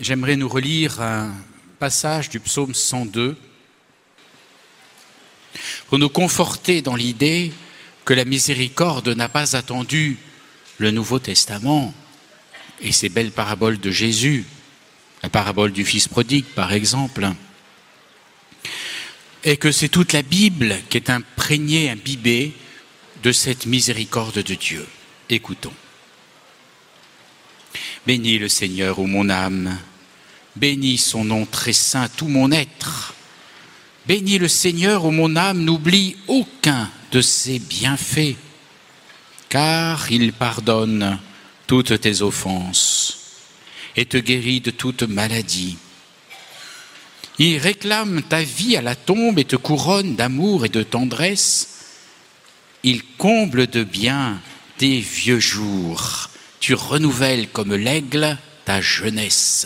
j'aimerais nous relire un passage du psaume 102 pour nous conforter dans l'idée que la miséricorde n'a pas attendu le Nouveau Testament et ces belles paraboles de Jésus, la parabole du fils prodigue par exemple, et que c'est toute la Bible qui est imprégnée, imbibée de cette miséricorde de Dieu. Écoutons. Bénis le Seigneur, ô mon âme, bénis son nom très saint, tout mon être. Bénis le Seigneur, ô mon âme, n'oublie aucun de ses bienfaits, car il pardonne toutes tes offenses et te guérit de toute maladie. Il réclame ta vie à la tombe et te couronne d'amour et de tendresse. Il comble de bien tes vieux jours. Tu renouvelles comme l'aigle ta jeunesse.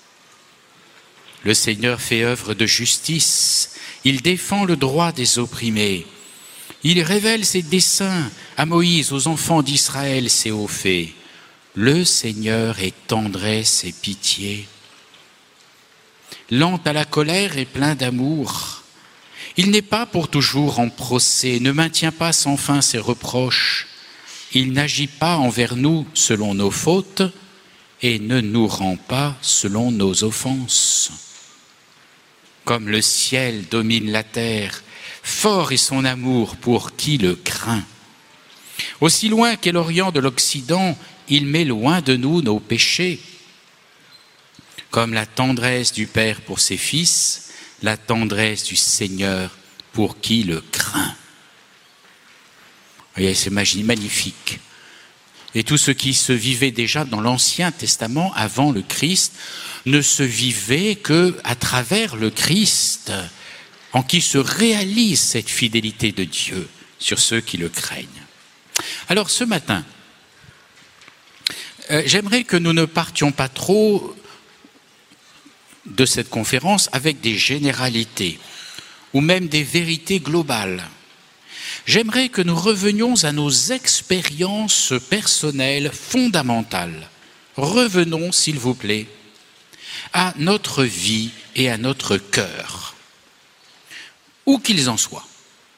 Le Seigneur fait œuvre de justice. Il défend le droit des opprimés. Il révèle ses desseins à Moïse, aux enfants d'Israël, ses hauts faits. Le Seigneur est tendresse et pitié. Lent à la colère et plein d'amour. Il n'est pas pour toujours en procès, ne maintient pas sans fin ses reproches. Il n'agit pas envers nous selon nos fautes et ne nous rend pas selon nos offenses. Comme le ciel domine la terre, fort est son amour pour qui le craint. Aussi loin qu'est l'Orient de l'Occident, il met loin de nous nos péchés. Comme la tendresse du Père pour ses fils, la tendresse du Seigneur pour qui le craint. Voyez, c'est magnifique. Et tout ce qui se vivait déjà dans l'Ancien Testament, avant le Christ, ne se vivait qu'à travers le Christ, en qui se réalise cette fidélité de Dieu sur ceux qui le craignent. Alors ce matin, j'aimerais que nous ne partions pas trop de cette conférence avec des généralités ou même des vérités globales. J'aimerais que nous revenions à nos expériences personnelles fondamentales. Revenons, s'il vous plaît, à notre vie et à notre cœur, où qu'ils en soient.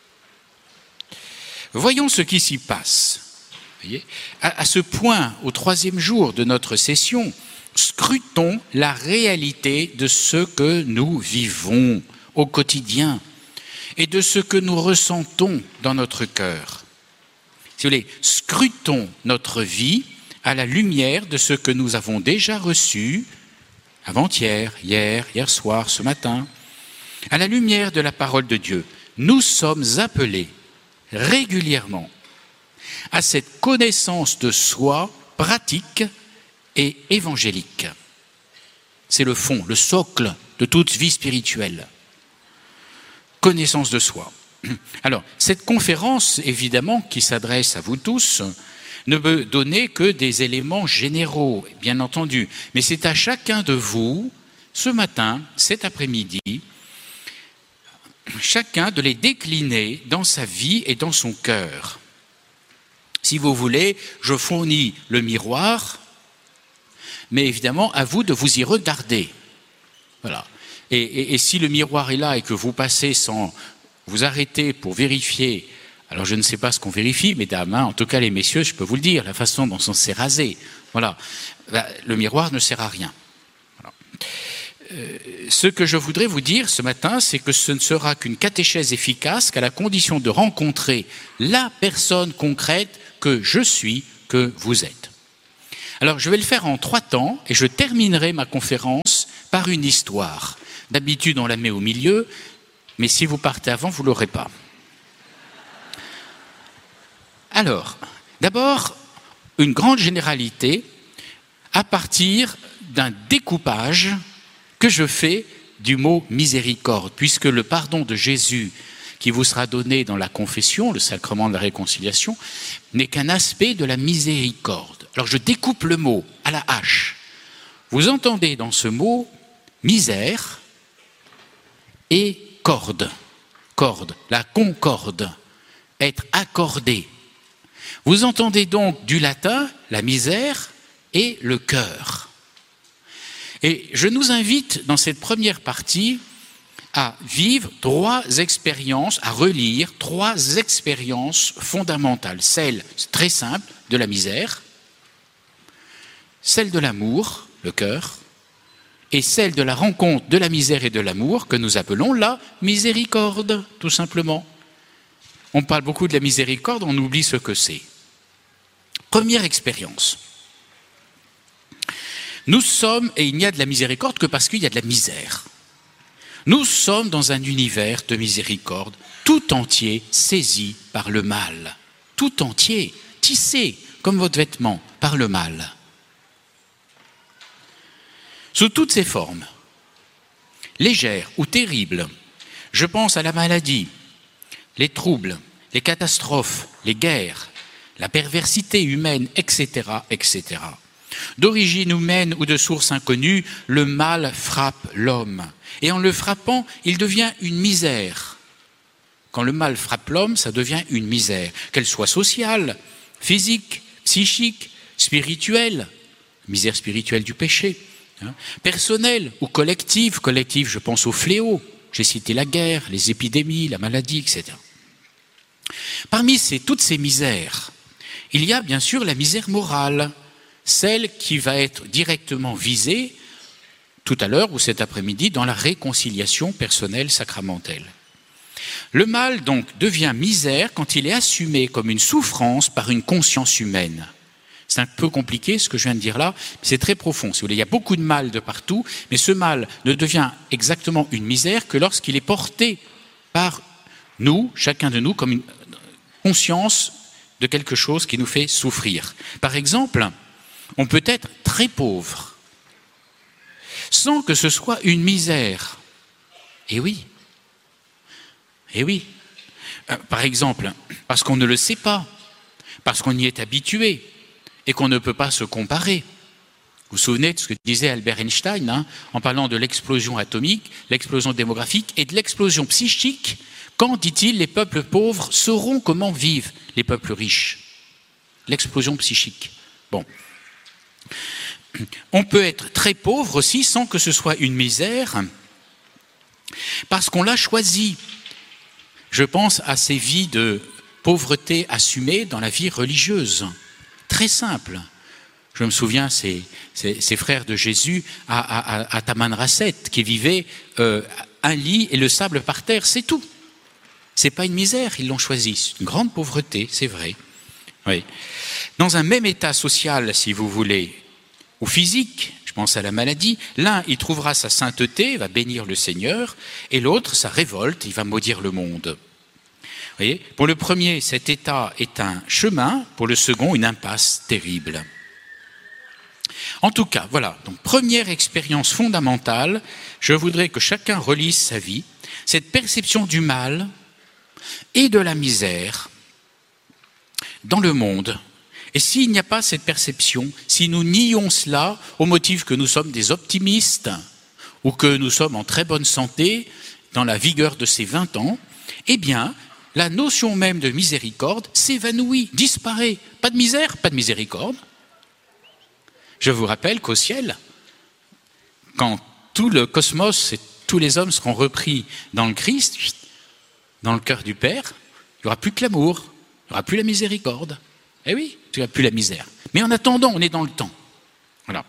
Voyons ce qui s'y passe. Voyez, à ce point, au 3e jour de notre session, scrutons la réalité de ce que nous vivons au quotidien et de ce que nous ressentons dans notre cœur. Si vous voulez, scrutons notre vie à la lumière de ce que nous avons déjà reçu avant-hier, hier soir, ce matin, à la lumière de la parole de Dieu. Nous sommes appelés régulièrement à cette connaissance de soi pratique et évangélique. C'est le fond, le socle de toute vie spirituelle. Connaissance de soi. Alors, cette conférence, évidemment, qui s'adresse à vous tous, ne peut donner que des éléments généraux, bien entendu. Mais c'est à chacun de vous, ce matin, cet après-midi, chacun de les décliner dans sa vie et dans son cœur. Si vous voulez, je fournis le miroir, mais évidemment, à vous de vous y regarder. Voilà. Et si le miroir est là et que vous passez sans vous arrêter pour vérifier, alors je ne sais pas ce qu'on vérifie, mesdames, en tout cas les messieurs, je peux vous le dire, la façon dont on s'est rasé, voilà, le miroir ne sert à rien. Voilà. Ce que je voudrais vous dire ce matin, c'est que ce ne sera qu'une catéchèse efficace qu'à la condition de rencontrer la personne concrète que je suis, que vous êtes. Alors je vais le faire en 3 temps et je terminerai ma conférence par une histoire. D'habitude on la met au milieu, mais si vous partez avant, vous ne l'aurez pas. Alors, d'abord, une grande généralité à partir d'un découpage que je fais du mot miséricorde, puisque le pardon de Jésus qui vous sera donné dans la confession, le sacrement de la réconciliation, n'est qu'un aspect de la miséricorde. Alors je découpe le mot à la hache. Vous entendez dans ce mot misère et corde. Corde, la concorde, être accordé. Vous entendez donc du latin la misère et le cœur. Et je nous invite dans cette première partie à vivre à relire trois expériences fondamentales. Celle, très simple, de la misère, celle de l'amour, le cœur, et celle de la rencontre de la misère et de l'amour que nous appelons la miséricorde, tout simplement. On parle beaucoup de la miséricorde, on oublie ce que c'est. Première expérience. Nous sommes, et il n'y a de la miséricorde que parce qu'il y a de la misère. Nous sommes dans un univers de miséricorde, tout entier saisi par le mal. Tout entier, tissé comme votre vêtement par le mal. Sous toutes ses formes, légères ou terribles, je pense à la maladie, les troubles, les catastrophes, les guerres, la perversité humaine, etc., etc. D'origine humaine ou de source inconnue, le mal frappe l'homme. Et en le frappant, il devient une misère. Quand le mal frappe l'homme, ça devient une misère, qu'elle soit sociale, physique, psychique, spirituelle, misère spirituelle du péché, personnelle ou collective. Collective, je pense aux fléaux. J'ai cité la guerre, les épidémies, la maladie, etc. Parmi toutes ces misères, il y a bien sûr la misère morale, celle qui va être directement visée tout à l'heure ou cet après-midi dans la réconciliation personnelle sacramentelle. Le mal donc devient misère quand il est assumé comme une souffrance par une conscience humaine. C'est un peu compliqué ce que je viens de dire là, mais c'est très profond. Si vous voulez, il y a beaucoup de mal de partout, mais ce mal ne devient exactement une misère que lorsqu'il est porté par nous, chacun de nous, comme une conscience de quelque chose qui nous fait souffrir. Par exemple, on peut être très pauvre, sans que ce soit une misère. Eh oui. Eh oui. Par exemple, parce qu'on ne le sait pas, parce qu'on y est habitué, et qu'on ne peut pas se comparer. Vous vous souvenez de ce que disait Albert Einstein, en parlant de l'explosion atomique, l'explosion démographique et de l'explosion psychique, quand, dit-il, les peuples pauvres sauront comment vivent les peuples riches. L'explosion psychique. Bon. On peut être très pauvre aussi sans que ce soit une misère, parce qu'on l'a choisi. Je pense à ces vies de pauvreté assumées dans la vie religieuse. Très simple. Je me souviens, ces frères de Jésus à Tamanrasset qui vivaient un lit et le sable par terre, c'est tout. C'est pas une misère, ils l'ont choisi. C'est une grande pauvreté, c'est vrai. Oui. Dans un même état social, si vous voulez, ou physique, je pense à la maladie, l'un, il trouvera sa sainteté, va bénir le Seigneur, et l'autre, sa révolte, il va maudire le monde. Vous voyez, pour le premier, cet état est un chemin, pour le second, une impasse terrible. En tout cas, voilà, donc première expérience fondamentale, je voudrais que chacun relise sa vie, cette perception du mal et de la misère dans le monde. Et s'il n'y a pas cette perception, si nous nions cela au motif que nous sommes des optimistes ou que nous sommes en très bonne santé, dans la vigueur de ces 20 ans, eh bien, la notion même de miséricorde s'évanouit, disparaît. Pas de misère, pas de miséricorde. Je vous rappelle qu'au ciel, quand tout le cosmos et tous les hommes seront repris dans le Christ, dans le cœur du Père, il n'y aura plus que l'amour, il n'y aura plus la miséricorde. Eh oui, il n'y aura plus la misère. Mais en attendant, on est dans le temps. Voilà.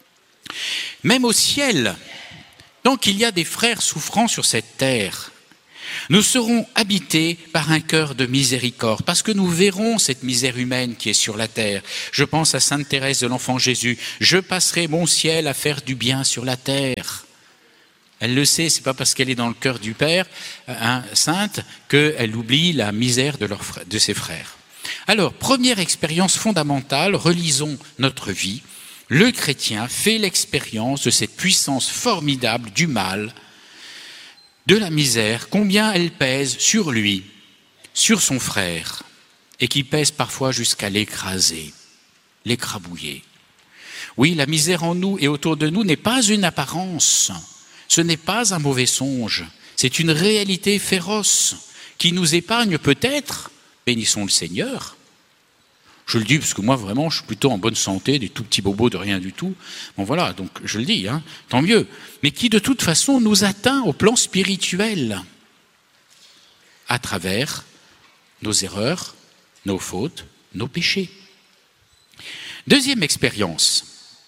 Même au ciel, donc il y a des frères souffrant sur cette terre. Nous serons habités par un cœur de miséricorde, parce que nous verrons cette misère humaine qui est sur la terre. Je pense à Sainte Thérèse de l'Enfant Jésus. Je passerai mon ciel à faire du bien sur la terre. Elle le sait, c'est pas parce qu'elle est dans le cœur du Père, sainte, qu'elle oublie la misère de ses frères. Alors, première expérience fondamentale, relisons notre vie. Le chrétien fait l'expérience de cette puissance formidable du mal, de la misère, combien elle pèse sur lui, sur son frère, et qui pèse parfois jusqu'à l'écraser, l'écrabouiller. Oui, la misère en nous et autour de nous n'est pas une apparence, ce n'est pas un mauvais songe, c'est une réalité féroce qui nous épargne peut-être, bénissons le Seigneur, Je le dis parce que moi, vraiment, je suis plutôt en bonne santé, des tout petits bobos de rien du tout. Bon, voilà, donc je le dis, tant mieux. Mais qui, de toute façon, nous atteint au plan spirituel à travers nos erreurs, nos fautes, nos péchés. Deuxième expérience.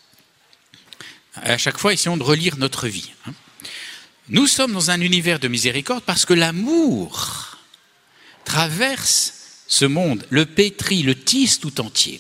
À chaque fois, essayons de relire notre vie. Nous sommes dans un univers de miséricorde parce que l'amour traverse ce monde, le pétrit, le tisse tout entier.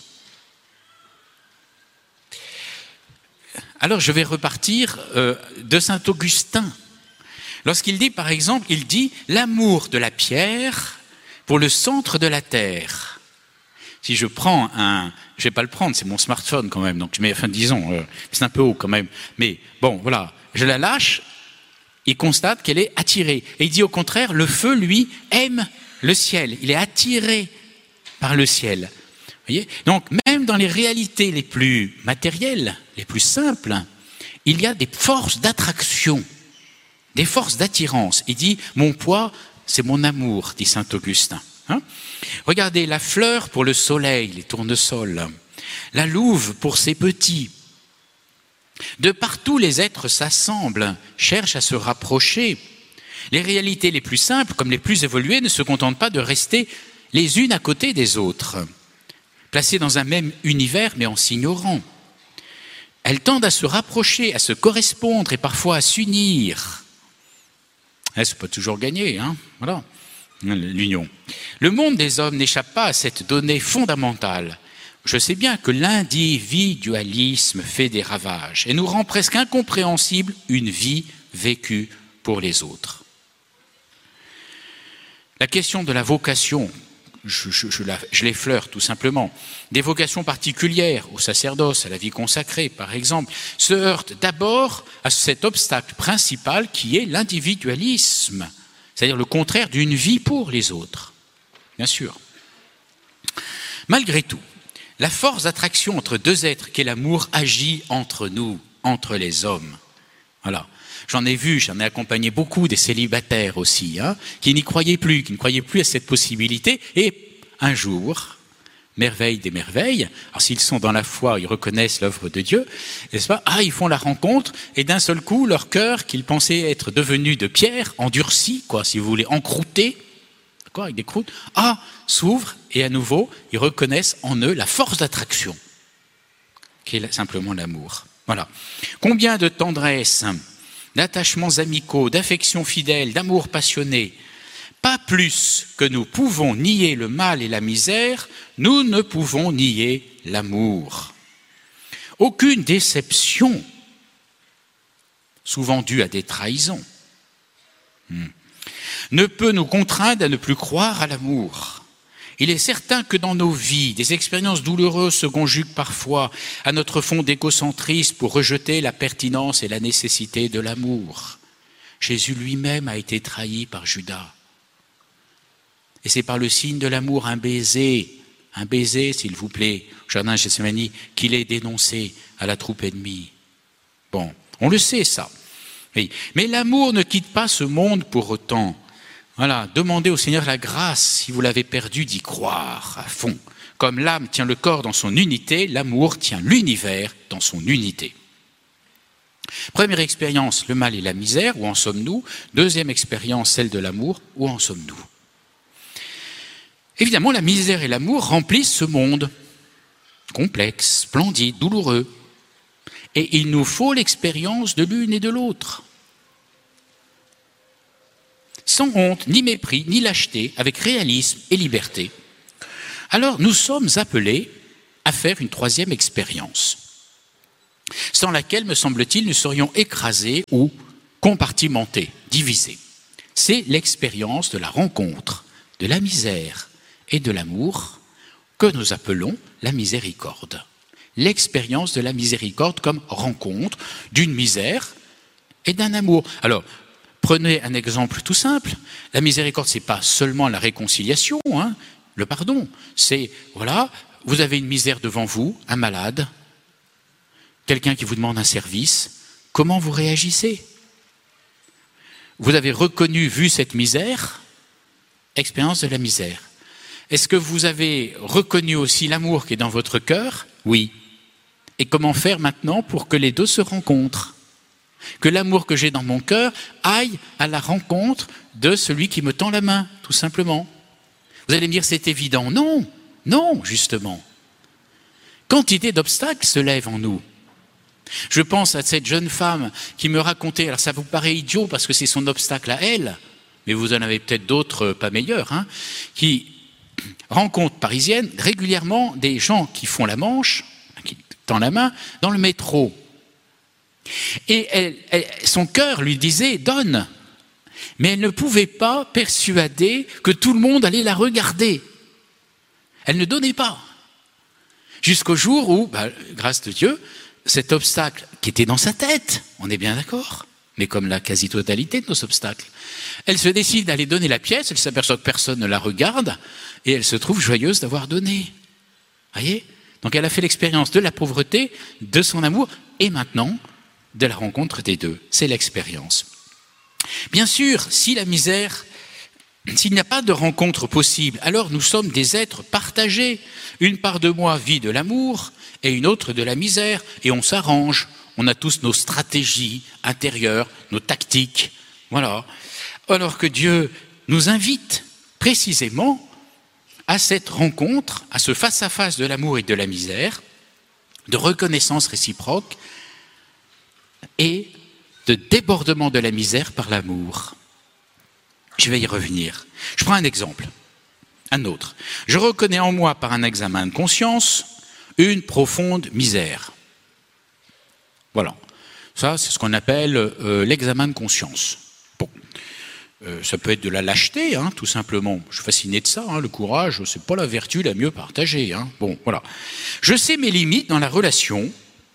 Alors je vais repartir de saint Augustin. Lorsqu'il dit, par exemple, il dit « l'amour de la pierre pour le centre de la terre ». Si je prends je vais pas le prendre, c'est mon smartphone quand même, donc disons, c'est un peu haut quand même. Mais bon, voilà, je la lâche, il constate qu'elle est attirée. Et il dit au contraire, le feu, lui, aime le ciel. Il est attiré par le ciel. Vous voyez ? Donc, même dans les réalités les plus matérielles, les plus simples, il y a des forces d'attraction, des forces d'attirance. Il dit, mon poids, c'est mon amour, dit saint Augustin. Regardez, la fleur pour le soleil, les tournesols, la louve pour ses petits. De partout, les êtres s'assemblent, cherchent à se rapprocher. Les réalités les plus simples, comme les plus évoluées, ne se contentent pas de rester les unes à côté des autres, placées dans un même univers, mais en s'ignorant. Elles tendent à se rapprocher, à se correspondre et parfois à s'unir. C'est pas toujours gagné, voilà, l'union. Le monde des hommes n'échappe pas à cette donnée fondamentale. Je sais bien que l'individualisme fait des ravages et nous rend presque incompréhensible une vie vécue pour les autres. La question de la vocation, je l'effleure tout simplement. Des vocations particulières au sacerdoce, à la vie consacrée par exemple, se heurtent d'abord à cet obstacle principal qui est l'individualisme, c'est-à-dire le contraire d'une vie pour les autres, bien sûr. Malgré tout, la force d'attraction entre deux êtres qu'est l'amour agit entre nous, entre les hommes. Voilà. J'en ai accompagné beaucoup des célibataires aussi, qui n'y croyaient plus, à cette possibilité. Et un jour, merveille des merveilles, alors s'ils sont dans la foi, ils reconnaissent l'œuvre de Dieu, n'est-ce pas ? Ils font la rencontre et d'un seul coup, leur cœur, qu'ils pensaient être devenu de pierre, endurci, si vous voulez, encrouté, avec des croûtes, s'ouvre et à nouveau, ils reconnaissent en eux la force d'attraction, qui est simplement l'amour. Voilà. Combien de tendresse, d'attachements amicaux, d'affections fidèles, d'amour passionné, pas plus que nous pouvons nier le mal et la misère, nous ne pouvons nier l'amour. Aucune déception, souvent due à des trahisons, ne peut nous contraindre à ne plus croire à l'amour. Il est certain que dans nos vies, des expériences douloureuses se conjuguent parfois à notre fond d'égocentrisme pour rejeter la pertinence et la nécessité de l'amour. Jésus lui-même a été trahi par Judas. Et c'est par le signe de l'amour, un baiser s'il vous plaît, au jardin de Gethsémani, qu'il est dénoncé à la troupe ennemie. Bon, on le sait ça. Oui. Mais l'amour ne quitte pas ce monde pour autant. Voilà, demandez au Seigneur la grâce, si vous l'avez perdu, d'y croire à fond. Comme l'âme tient le corps dans son unité, l'amour tient l'univers dans son unité. Première expérience, le mal et la misère, où en sommes-nous ? Deuxième expérience, celle de l'amour, où en sommes-nous ? Évidemment, la misère et l'amour remplissent ce monde complexe, splendide, douloureux. Et il nous faut l'expérience de l'une et de l'autre. Sans honte, ni mépris, ni lâcheté, avec réalisme et liberté. Alors nous sommes appelés à faire une troisième expérience, sans laquelle, me semble-t-il, nous serions écrasés ou compartimentés, divisés. C'est l'expérience de la rencontre, de la misère et de l'amour que nous appelons la miséricorde. L'expérience de la miséricorde comme rencontre d'une misère et d'un amour. Alors, prenez un exemple tout simple. La miséricorde, ce n'est pas seulement la réconciliation, le pardon. C'est, voilà, vous avez une misère devant vous, un malade, quelqu'un qui vous demande un service. Comment vous réagissez ? Vous avez reconnu, vu cette misère, expérience de la misère. Est-ce que vous avez reconnu aussi l'amour qui est dans votre cœur? Oui. Et comment faire maintenant pour que les deux se rencontrent? Que l'amour que j'ai dans mon cœur aille à la rencontre de celui qui me tend la main, tout simplement. Vous allez me dire, c'est évident. Non, non, justement. Quantité d'obstacles se lèvent en nous. Je pense à cette jeune femme qui me racontait, alors ça vous paraît idiot parce que c'est son obstacle à elle, mais vous en avez peut-être d'autres pas meilleurs, qui rencontre parisienne régulièrement des gens qui font la manche, qui tendent la main, dans le métro. Et son cœur lui disait « donne ». Mais elle ne pouvait pas persuader que tout le monde allait la regarder. Elle ne donnait pas. Jusqu'au jour où, grâce de Dieu, cet obstacle qui était dans sa tête, on est bien d'accord, mais comme la quasi-totalité de nos obstacles, elle se décide d'aller donner la pièce, elle s'aperçoit que personne ne la regarde, et elle se trouve joyeuse d'avoir donné. Voyez ? Donc elle a fait l'expérience de la pauvreté, de son amour, et maintenant, de la rencontre des deux. C'est l'expérience. Bien sûr, si la misère, s'il n'y a pas de rencontre possible, alors nous sommes des êtres partagés. Une part de moi vit de l'amour et une autre de la misère, et on s'arrange. On a tous nos stratégies intérieures, nos tactiques. Voilà. Alors que Dieu nous invite précisément à cette rencontre, à ce face-à-face de l'amour et de la misère, de reconnaissance réciproque et de débordement de la misère par l'amour. Je vais y revenir. Je prends un exemple, un autre. Je reconnais en moi par un examen de conscience une profonde misère. Voilà. Ça, c'est ce qu'on appelle l'examen de conscience. Bon. Ça peut être de la lâcheté, tout simplement. Je suis fasciné de ça, le courage, c'est pas la vertu la mieux partagée. Bon, voilà. Je sais mes limites dans la relation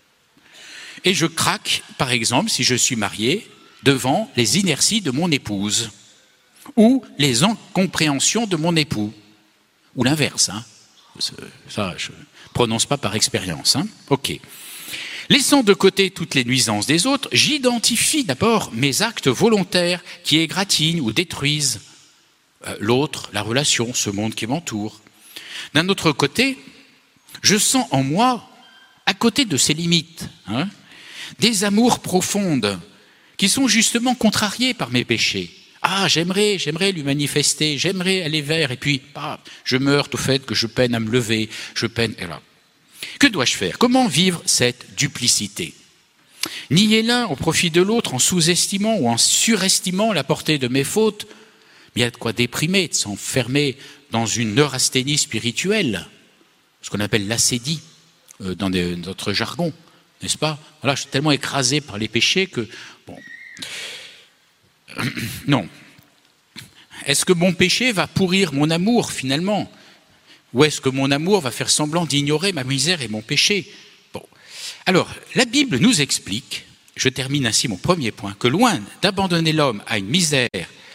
et je craque, par exemple, si je suis marié, devant les inerties de mon épouse ou les incompréhensions de mon époux, ou l'inverse. Ça, je ne prononce pas par expérience. Ok. Laissant de côté toutes les nuisances des autres, j'identifie d'abord mes actes volontaires qui égratignent ou détruisent l'autre, la relation, ce monde qui m'entoure. D'un autre côté, je sens en moi, à côté de ces limites, des amours profondes qui sont justement contrariées par mes péchés. Ah, j'aimerais lui manifester, j'aimerais aller vers, et puis je me heurte au fait que je peine à me lever, je peine... Et là. Que dois-je faire? Comment vivre cette duplicité? Nier l'un au profit de l'autre en sous-estimant ou en surestimant la portée de mes fautes, il y a de quoi déprimer, de s'enfermer dans une neurasthénie spirituelle, ce qu'on appelle l'acédie dans notre jargon, n'est-ce pas? Voilà, je suis tellement écrasé par les péchés que... Bon. Non. Est-ce que mon péché va pourrir mon amour finalement? Ou est-ce que mon amour va faire semblant d'ignorer ma misère et mon péché? Bon. Alors, la Bible nous explique, je termine ainsi mon premier point, que loin d'abandonner l'homme à une misère,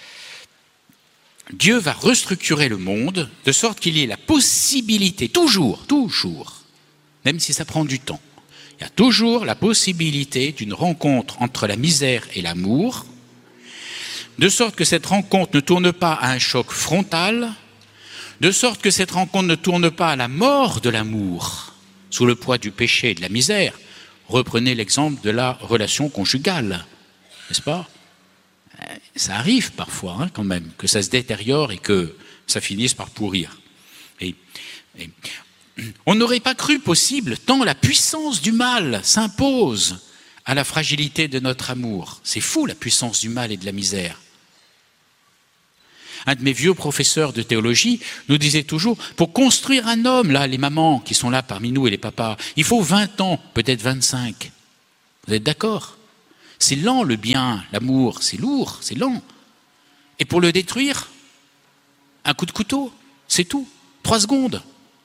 Dieu va restructurer le monde de sorte qu'il y ait la possibilité, toujours, même si ça prend du temps, il y a toujours la possibilité d'une rencontre entre la misère et l'amour, de sorte que cette rencontre ne tourne pas à un choc frontal, de sorte que cette rencontre ne tourne pas à la mort de l'amour, sous le poids du péché et de la misère. Reprenez l'exemple de la relation conjugale, n'est-ce pas? Ça arrive parfois, quand même, que ça se détériore et que ça finisse par pourrir. Et on n'aurait pas cru possible tant la puissance du mal s'impose à la fragilité de notre amour. C'est fou, la puissance du mal et de la misère. Un de mes vieux professeurs de théologie nous disait toujours, pour construire un homme, là, les mamans qui sont là parmi nous et les papas, il faut 20 ans, peut-être 25. Vous êtes d'accord? C'est lent le bien, l'amour, c'est lourd, c'est lent. Et pour le détruire, un coup de couteau, c'est tout. 3 secondes.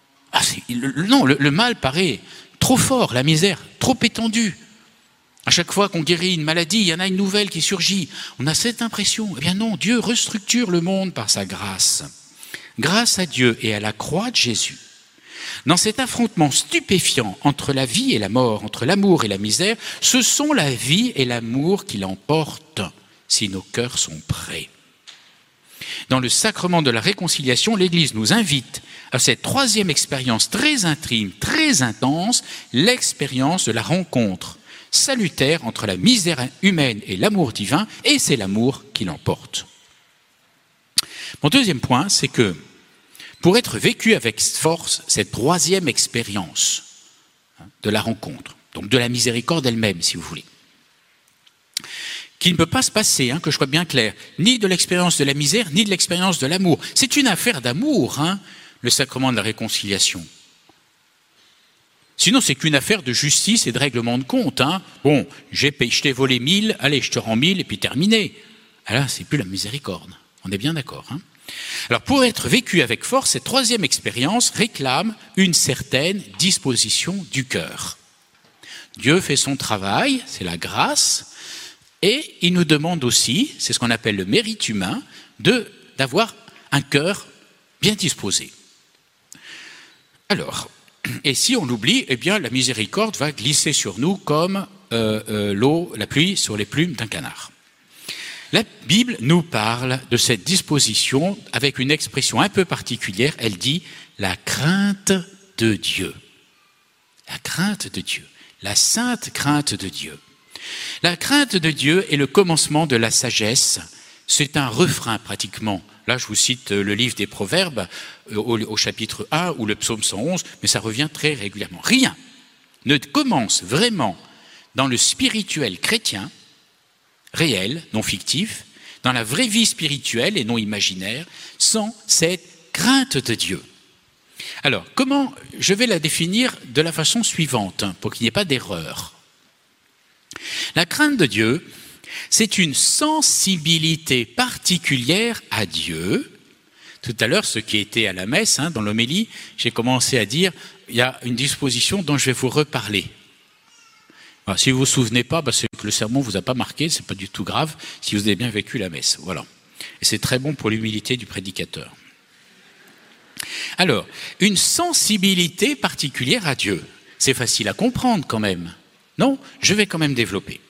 Le mal paraît trop fort, la misère trop étendue. À chaque fois qu'on guérit une maladie, il y en a une nouvelle qui surgit. On a cette impression. Eh bien non, Dieu restructure le monde par sa grâce. Grâce à Dieu et à la croix de Jésus, dans cet affrontement stupéfiant entre la vie et la mort, entre l'amour et la misère, ce sont la vie et l'amour qui l'emportent si nos cœurs sont prêts. Dans le sacrement de la réconciliation, l'Église nous invite à cette troisième expérience très intime, très intense, l'expérience de la rencontre salutaire entre la misère humaine et l'amour divin, et c'est l'amour qui l'emporte. Mon deuxième point, c'est que pour être vécu avec force, cette troisième expérience de la rencontre, donc de la miséricorde elle-même, si vous voulez, qui ne peut pas se passer, que je sois bien clair, ni de l'expérience de la misère, ni de l'expérience de l'amour. C'est une affaire d'amour, le sacrement de la réconciliation. Sinon, c'est qu'une affaire de justice et de règlement de compte. Bon, je t'ai volé 1000, allez, je te rends 1000 et puis terminé. Alors là, c'est plus la miséricorde. On est bien d'accord. Alors, pour être vécu avec force, cette troisième expérience réclame une certaine disposition du cœur. Dieu fait son travail, c'est la grâce, et il nous demande aussi, c'est ce qu'on appelle le mérite humain, d'avoir un cœur bien disposé. Alors, et si on l'oublie, eh bien la miséricorde va glisser sur nous comme l'eau, la pluie sur les plumes d'un canard. La Bible nous parle de cette disposition avec une expression un peu particulière. Elle dit la crainte de Dieu. La crainte de Dieu. La sainte crainte de Dieu. La crainte de Dieu est le commencement de la sagesse. C'est un refrain pratiquement. Là, je vous cite le livre des Proverbes au chapitre 1 ou le psaume 111, mais ça revient très régulièrement. Rien ne commence vraiment dans le spirituel chrétien, réel, non fictif, dans la vraie vie spirituelle et non imaginaire, sans cette crainte de Dieu. Alors, comment je vais la définir de la façon suivante, pour qu'il n'y ait pas d'erreur. La crainte de Dieu, c'est une sensibilité particulière à Dieu. Tout à l'heure, ceux qui étaient à la messe, dans l'homélie, j'ai commencé à dire, il y a une disposition dont je vais vous reparler. Alors, si vous ne vous souvenez pas, c'est que le sermon ne vous a pas marqué, ce n'est pas du tout grave, si vous avez bien vécu la messe. Voilà. Et c'est très bon pour l'humilité du prédicateur. Alors, une sensibilité particulière à Dieu, c'est facile à comprendre quand même. Non, je vais quand même développer.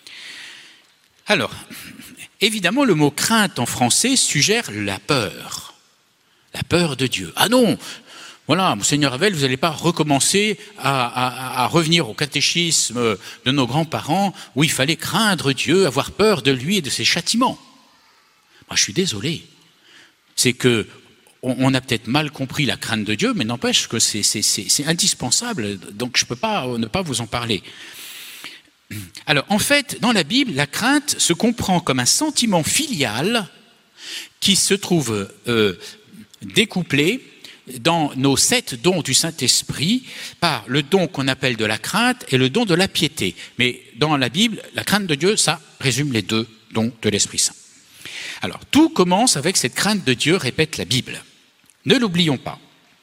Alors, évidemment, le mot crainte en français suggère la peur de Dieu. Ah non, voilà, Monseigneur Ravel, vous n'allez pas recommencer à revenir au catéchisme de nos grands-parents où il fallait craindre Dieu, avoir peur de lui et de ses châtiments. Moi, je suis désolé. C'est que on a peut-être mal compris la crainte de Dieu, mais n'empêche que c'est indispensable, donc je ne peux pas ne pas vous en parler. Alors, en fait, dans la Bible, la crainte se comprend comme un sentiment filial qui se trouve découplé dans nos 7 dons du Saint-Esprit par le don qu'on appelle de la crainte et le don de la piété. Mais dans la Bible, la crainte de Dieu, ça résume les 2 dons de l'Esprit Saint. Alors, tout commence avec cette crainte de Dieu, répète la Bible. Ne l'oublions pas.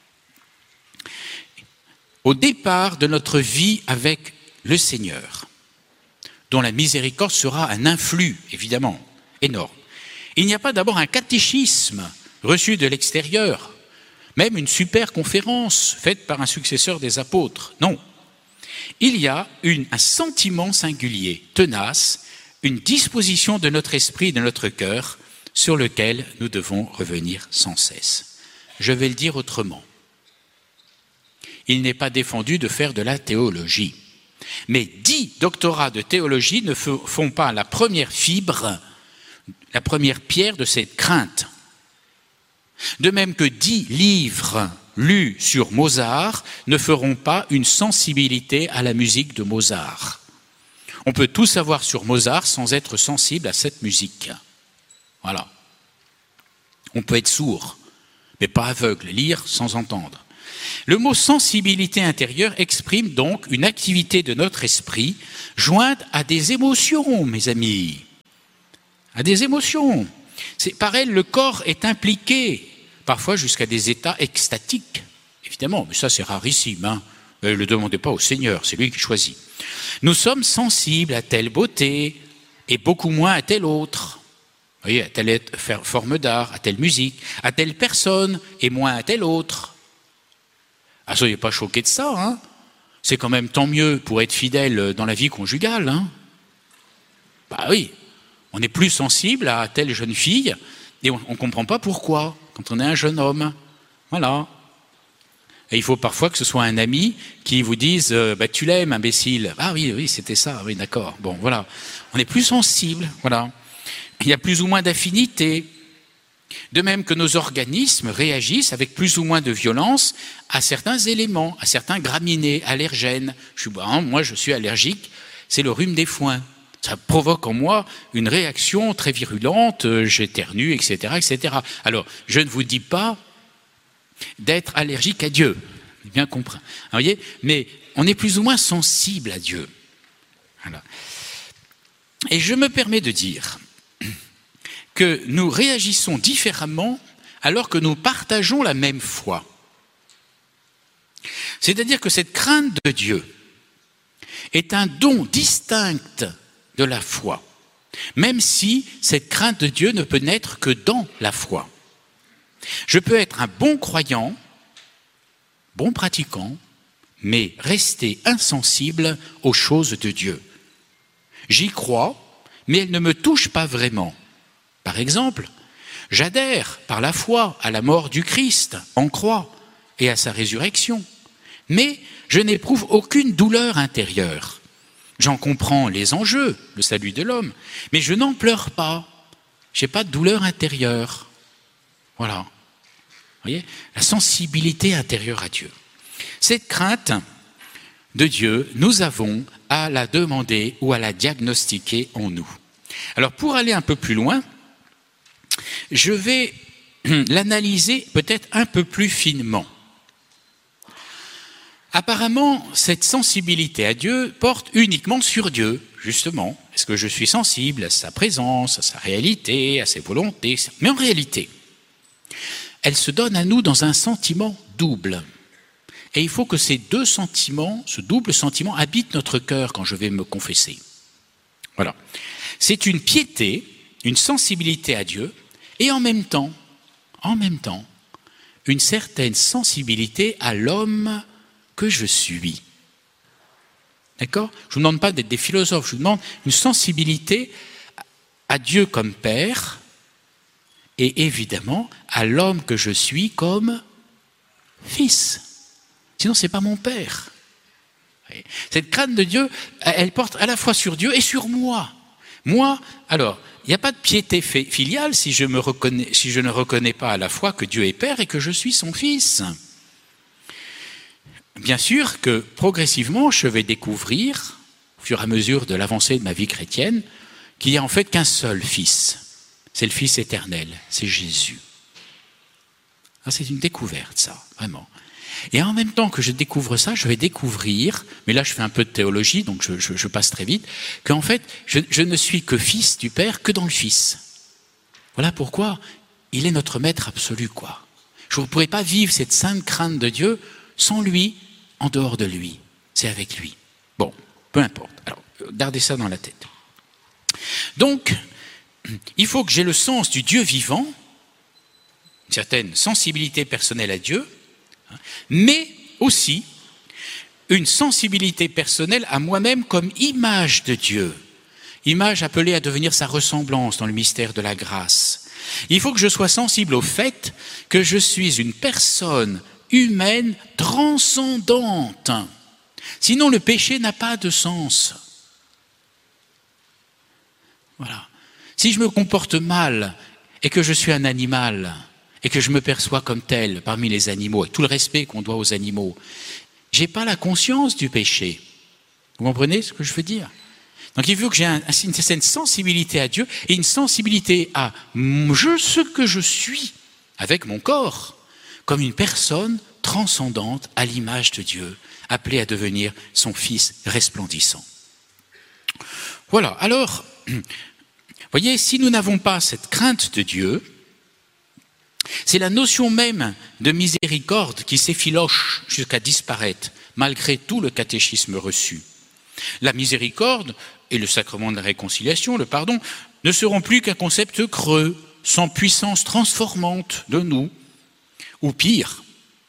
Au départ de notre vie avec le Seigneur, dont la miséricorde sera un influx, évidemment, énorme. Il n'y a pas d'abord un catéchisme reçu de l'extérieur, même une super conférence faite par un successeur des apôtres. Non. Il y a un sentiment singulier, tenace, une disposition de notre esprit et de notre cœur sur lequel nous devons revenir sans cesse. Je vais le dire autrement. Il n'est pas défendu de faire de la théologie. Mais 10 doctorats de théologie ne font pas la première fibre, la première pierre de cette crainte. De même que 10 livres lus sur Mozart ne feront pas une sensibilité à la musique de Mozart. On peut tout savoir sur Mozart sans être sensible à cette musique. Voilà. On peut être sourd, mais pas aveugle, lire sans entendre. Le mot sensibilité intérieure exprime donc une activité de notre esprit jointe à des émotions, mes amis. À des émotions. Par elle, le corps est impliqué, parfois jusqu'à des états extatiques. Évidemment, mais ça c'est rarissime. Ne le demandez pas au Seigneur, c'est lui qui choisit. Nous sommes sensibles à telle beauté et beaucoup moins à telle autre. Vous voyez, à telle forme d'art, à telle musique, à telle personne et moins à telle autre. Ah, soyez pas choqués de ça, C'est quand même tant mieux pour être fidèle dans la vie conjugale, Bah oui, on est plus sensible à telle jeune fille Et on ne comprend pas pourquoi, quand on est un jeune homme. Voilà. Et il faut parfois que ce soit un ami qui vous dise « tu l'aimes, imbécile ». Ah oui, c'était ça, oui, d'accord. Bon, voilà. On est plus sensible, voilà. Il y a plus ou moins d'affinité. De même que nos organismes réagissent avec plus ou moins de violence à certains éléments, à certains graminées, allergènes. Moi, je suis allergique, c'est le rhume des foins. Ça provoque en moi une réaction très virulente, j'éternue, etc., etc. Alors, je ne vous dis pas d'être allergique à Dieu, bien compris. Vous voyez, mais on est plus ou moins sensible à Dieu. Voilà. Et je me permets de dire que nous réagissons différemment alors que nous partageons la même foi. C'est-à-dire que cette crainte de Dieu est un don distinct de la foi, même si cette crainte de Dieu ne peut naître que dans la foi. Je peux être un bon croyant, bon pratiquant, mais rester insensible aux choses de Dieu. J'y crois, mais elles ne me touchent pas vraiment. Par exemple, j'adhère par la foi à la mort du Christ en croix et à sa résurrection, mais je n'éprouve aucune douleur intérieure. J'en comprends les enjeux, le salut de l'homme, mais je n'en pleure pas. Je n'ai pas de douleur intérieure. Voilà. Vous voyez, la sensibilité intérieure à Dieu. Cette crainte de Dieu, nous avons à la demander ou à la diagnostiquer en nous. Alors, pour aller un peu plus loin, je vais l'analyser peut-être un peu plus finement. Apparemment, cette sensibilité à Dieu porte uniquement sur Dieu, justement. Est-ce que je suis sensible à sa présence, à sa réalité, à ses volontés? Mais en réalité, elle se donne à nous dans un sentiment double. Et il faut que ces deux sentiments, ce double sentiment, habitent notre cœur quand je vais me confesser. Voilà. C'est une piété, une sensibilité à Dieu, et en même temps, une certaine sensibilité à l'homme que je suis. D'accord? Je ne vous demande pas d'être des philosophes, je vous demande une sensibilité à Dieu comme Père, et évidemment à l'homme que je suis comme Fils. Sinon, ce n'est pas mon Père. Cette crainte de Dieu, elle porte à la fois sur Dieu et sur moi. Moi, alors, il n'y a pas de piété filiale si je ne reconnais pas à la fois que Dieu est Père et que je suis son Fils. Bien sûr que progressivement, je vais découvrir, au fur et à mesure de l'avancée de ma vie chrétienne, qu'il n'y a en fait qu'un seul Fils. C'est le Fils éternel, c'est Jésus. Ah, c'est une découverte, ça, vraiment. Et en même temps que je découvre ça, je vais découvrir, mais là je fais un peu de théologie, donc je passe très vite, qu'en fait, je ne suis que fils du Père que dans le Fils. Voilà pourquoi il est notre maître absolu, quoi. Je ne pourrais pas vivre cette sainte crainte de Dieu sans lui, en dehors de lui. C'est avec lui. Bon, peu importe. Alors, gardez ça dans la tête. Donc, il faut que j'ai le sens du Dieu vivant, une certaine sensibilité personnelle à Dieu, mais aussi une sensibilité personnelle à moi-même comme image de Dieu, image appelée à devenir sa ressemblance dans le mystère de la grâce. Il faut que je sois sensible au fait que je suis une personne humaine transcendante. Sinon, le péché n'a pas de sens. Voilà. Si je me comporte mal et que je suis un animal, et que je me perçois comme tel parmi les animaux, avec tout le respect qu'on doit aux animaux, je n'ai pas la conscience du péché. Vous comprenez ce que je veux dire? Donc il faut que j'ai une certaine sensibilité à Dieu et une sensibilité à ce que je suis avec mon corps, comme une personne transcendante à l'image de Dieu, appelée à devenir son Fils resplendissant. Voilà, alors, voyez, si nous n'avons pas cette crainte de Dieu, c'est la notion même de miséricorde qui s'effiloche jusqu'à disparaître, malgré tout le catéchisme reçu. La miséricorde et le sacrement de la réconciliation, le pardon, ne seront plus qu'un concept creux, sans puissance transformante de nous, ou pire,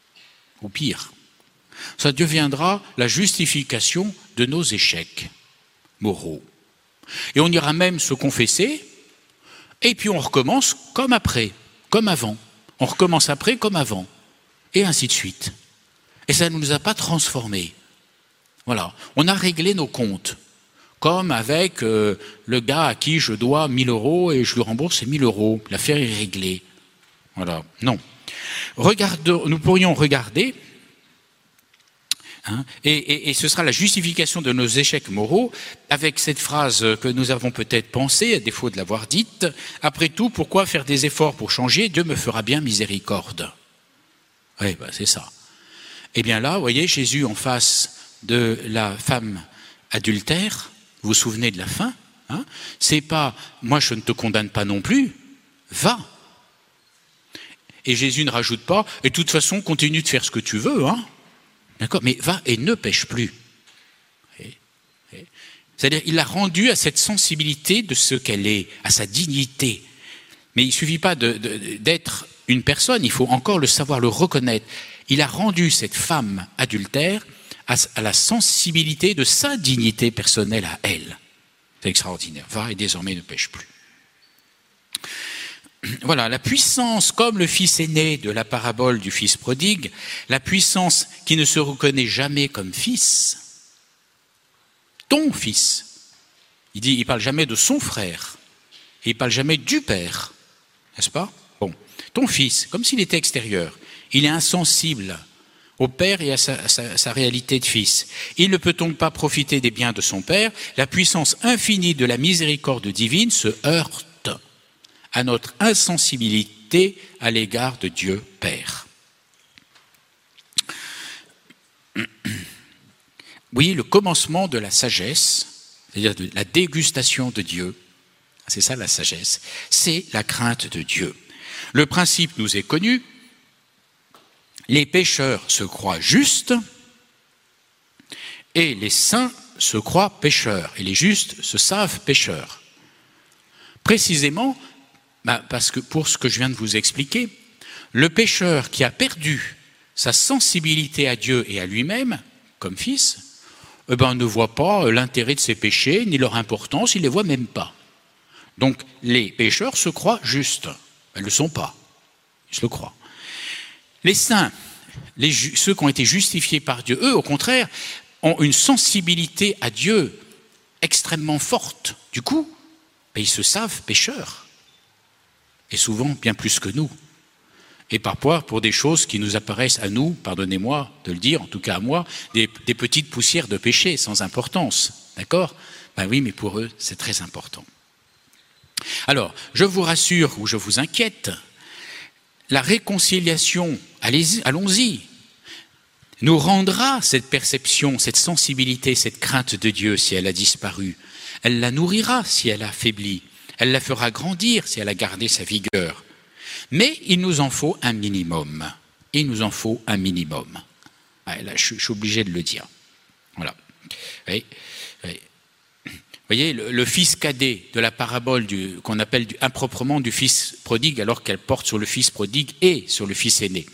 ça deviendra la justification de nos échecs moraux. Et on ira même se confesser, et puis on recommence comme après, comme avant. On recommence après comme avant, et ainsi de suite. Et ça ne nous a pas transformés. Voilà, on a réglé nos comptes, comme avec le gars à qui je dois 1 000 € et je lui rembourse ces 1 000 €. L'affaire est réglée. Voilà, non. Nous pourrions regarder, et ce sera la justification de nos échecs moraux, avec cette phrase que nous avons peut-être pensée, à défaut de l'avoir dite, « Après tout, pourquoi faire des efforts pour changer? Dieu me fera bien miséricorde. » Oui, c'est ça. Eh bien là, vous voyez, Jésus en face de la femme adultère, vous vous souvenez de la fin, c'est pas « moi je ne te condamne pas non plus, va ». Et Jésus ne rajoute pas « et de toute façon continue de faire ce que tu veux, d'accord, mais va et ne pêche plus ». C'est-à-dire il l'a rendue à cette sensibilité de ce qu'elle est, à sa dignité. Mais il ne suffit pas d'être une personne, il faut encore le savoir, le reconnaître. Il a rendu cette femme adultère à la sensibilité de sa dignité personnelle à elle. C'est extraordinaire. Va et désormais ne pêche plus. Voilà, la puissance, comme le fils aîné de la parabole du fils prodigue, la puissance qui ne se reconnaît jamais comme fils, ton fils. Il ne parle jamais de son frère, il ne parle jamais du père, n'est-ce pas? Bon, ton fils, comme s'il était extérieur, il est insensible au père et à sa réalité de fils. Il ne peut donc pas profiter des biens de son père. La puissance infinie de la miséricorde divine se heurte à notre insensibilité à l'égard de Dieu Père. Oui, le commencement de la sagesse, c'est-à-dire de la dégustation de Dieu, c'est ça la sagesse, c'est la crainte de Dieu. Le principe nous est connu, les pécheurs se croient justes et les saints se croient pécheurs, et les justes se savent pécheurs. Précisément, parce que pour ce que je viens de vous expliquer, le pécheur qui a perdu sa sensibilité à Dieu et à lui-même, comme fils, ne voit pas l'intérêt de ses péchés, ni leur importance, il ne les voit même pas. Donc les pécheurs se croient justes, ils ne le sont pas, ils se le croient. Les saints, ceux qui ont été justifiés par Dieu, eux, au contraire, ont une sensibilité à Dieu extrêmement forte. Du coup, ils se savent pécheurs, et souvent bien plus que nous. Et parfois, pour des choses qui nous apparaissent à nous, pardonnez-moi de le dire, en tout cas à moi, des petites poussières de péché sans importance. D'accord? Oui, mais pour eux, c'est très important. Alors, je vous rassure ou je vous inquiète, la réconciliation, allons-y, nous rendra cette perception, cette sensibilité, cette crainte de Dieu si elle a disparu. Elle la nourrira si elle a faibli. Elle la fera grandir si elle a gardé sa vigueur. Mais il nous en faut un minimum. Il nous en faut un minimum. Là, je suis obligé de le dire. Voilà. Oui. Vous voyez, le fils cadet de la parabole qu'on appelle improprement du fils prodigue, alors qu'elle porte sur le fils prodigue et sur le fils aîné.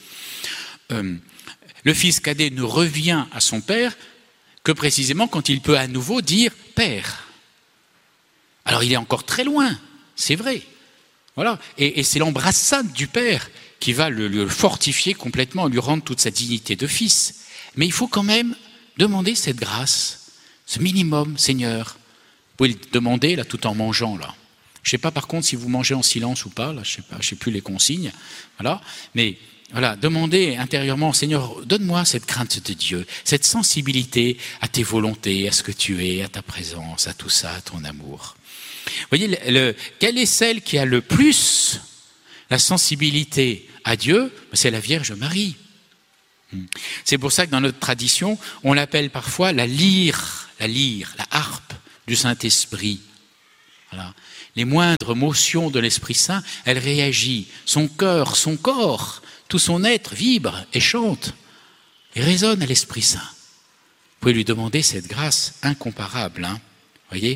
Le fils cadet ne revient à son père que précisément quand il peut à nouveau dire « Père ». Alors il est encore très loin, c'est vrai. Voilà. Et c'est l'embrassade du père qui va le fortifier complètement, lui rendre toute sa dignité de fils. Mais il faut quand même demander cette grâce, ce minimum, Seigneur. Vous pouvez le demander là tout en mangeant là. Je ne sais pas par contre si vous mangez en silence ou pas, là je sais plus les consignes. Voilà. Mais voilà, demandez intérieurement, Seigneur, donne-moi cette crainte de Dieu, cette sensibilité à tes volontés, à ce que tu es, à ta présence, à tout ça, à ton amour. Vous voyez, quelle est celle qui a le plus la sensibilité à Dieu? C'est la Vierge Marie. C'est pour ça que dans notre tradition, on l'appelle parfois la lyre, la harpe du Saint-Esprit. Voilà. Les moindres motions de l'Esprit Saint, elle réagit. Son cœur, son corps, tout son être vibre et chante et résonne à l'Esprit Saint. Vous pouvez lui demander cette grâce incomparable. Voyez ?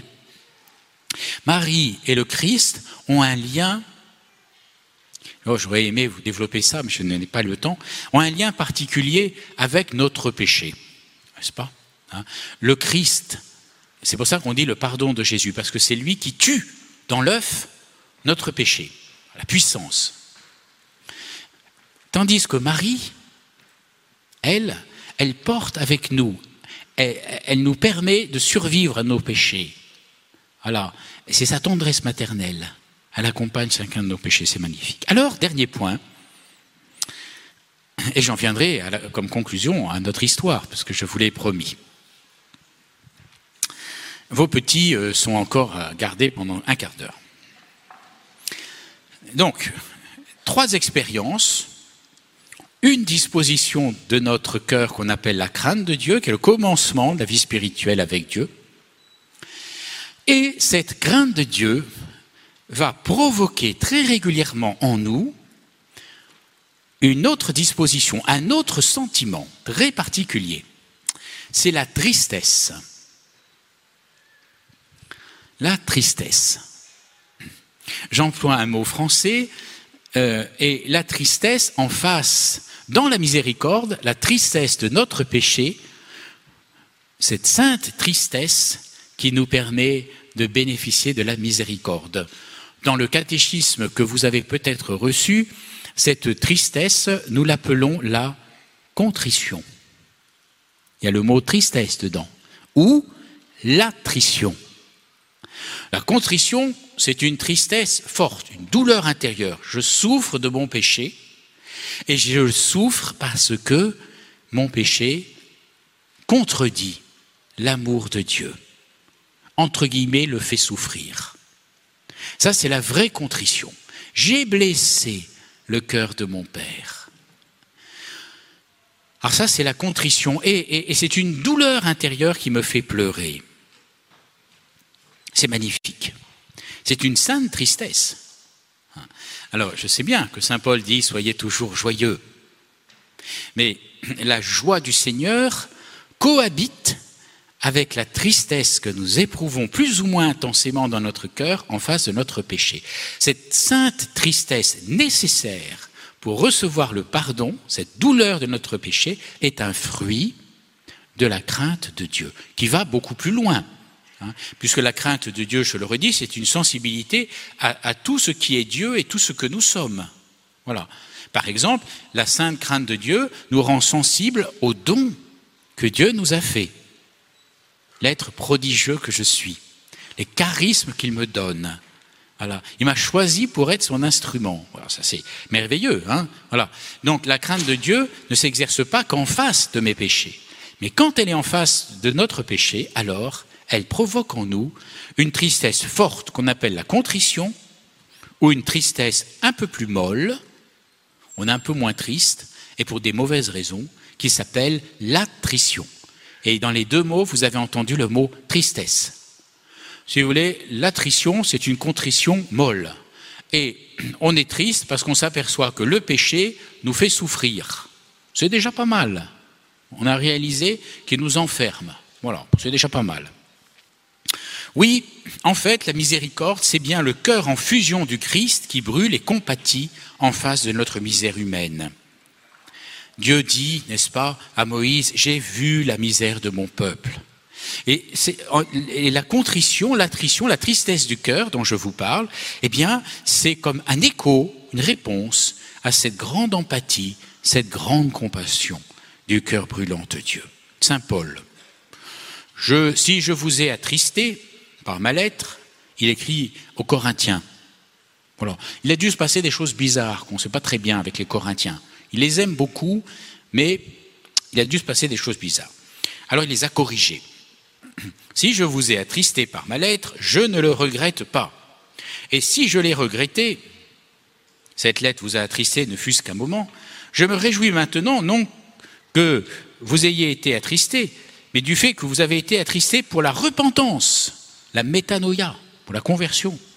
Marie et le Christ ont un lien, j'aurais aimé vous développer ça, mais je n'ai pas le temps, ont un lien particulier avec notre péché, n'est-ce pas? Le Christ, c'est pour ça qu'on dit le pardon de Jésus, parce que c'est lui qui tue dans l'œuf notre péché, la puissance. Tandis que Marie, elle porte avec nous, elle nous permet de survivre à nos péchés. Voilà, c'est sa tendresse maternelle. Elle accompagne chacun de nos péchés, c'est magnifique. Alors, dernier point, et j'en viendrai comme conclusion à notre histoire, parce que je vous l'ai promis. Vos petits sont encore à garder pendant un quart d'heure. Donc, 3 expériences. Une disposition de notre cœur qu'on appelle la crainte de Dieu, qui est le commencement de la vie spirituelle avec Dieu. Et cette crainte de Dieu va provoquer très régulièrement en nous une autre disposition, un autre sentiment très particulier. C'est la tristesse. La tristesse. J'emploie un mot français, et la tristesse en face, dans la miséricorde, la tristesse de notre péché, cette sainte tristesse qui nous permet de bénéficier de la miséricorde. Dans le catéchisme que vous avez peut-être reçu, cette tristesse, nous l'appelons la contrition. Il y a le mot tristesse dedans, ou l'attrition. La contrition, c'est une tristesse forte, une douleur intérieure. Je souffre de mon péché, et je souffre parce que mon péché contredit l'amour de Dieu. Entre guillemets, le fait souffrir. Ça, c'est la vraie contrition. J'ai blessé le cœur de mon Père. Alors ça, c'est la contrition, et c'est une douleur intérieure qui me fait pleurer. C'est magnifique. C'est une sainte tristesse. Alors, je sais bien que saint Paul dit « Soyez toujours joyeux ». Mais la joie du Seigneur cohabite avec la tristesse que nous éprouvons plus ou moins intensément dans notre cœur en face de notre péché. Cette sainte tristesse nécessaire pour recevoir le pardon, cette douleur de notre péché, est un fruit de la crainte de Dieu, qui va beaucoup plus loin. Puisque la crainte de Dieu, je le redis, c'est une sensibilité à tout ce qui est Dieu et tout ce que nous sommes. Voilà. Par exemple, la sainte crainte de Dieu nous rend sensibles aux dons que Dieu nous a faits. L'être prodigieux que je suis, les charismes qu'il me donne. Voilà. Il m'a choisi pour être son instrument. Voilà, ça c'est merveilleux. Voilà. Donc la crainte de Dieu ne s'exerce pas qu'en face de mes péchés. Mais quand elle est en face de notre péché, alors elle provoque en nous une tristesse forte qu'on appelle la contrition, ou une tristesse un peu plus molle, on est un peu moins triste, et pour des mauvaises raisons, qui s'appelle l'attrition. Et dans les 2 mots, vous avez entendu le mot tristesse. Si vous voulez, l'attrition, c'est une contrition molle. Et on est triste parce qu'on s'aperçoit que le péché nous fait souffrir. C'est déjà pas mal. On a réalisé qu'il nous enferme. Voilà, c'est déjà pas mal. Oui, en fait, la miséricorde, c'est bien le cœur en fusion du Christ qui brûle et compatit en face de notre misère humaine. Dieu dit, n'est-ce pas, à Moïse, « J'ai vu la misère de mon peuple ». Et la contrition, l'attrition, la tristesse du cœur dont je vous parle, eh bien, c'est comme un écho, une réponse à cette grande empathie, cette grande compassion du cœur brûlant de Dieu. Saint Paul, si je vous ai attristé par ma lettre, il écrit aux Corinthiens. Voilà. Il a dû se passer des choses bizarres qu'on ne sait pas très bien avec les Corinthiens. Il les aime beaucoup, mais il a dû se passer des choses bizarres. Alors il les a corrigés. Si je vous ai attristé par ma lettre, je ne le regrette pas. Et si je l'ai regretté, cette lettre vous a attristé, ne fût-ce qu'un moment, je me réjouis maintenant, non que vous ayez été attristé, mais du fait que vous avez été attristé pour la repentance, la métanoïa, pour la conversion.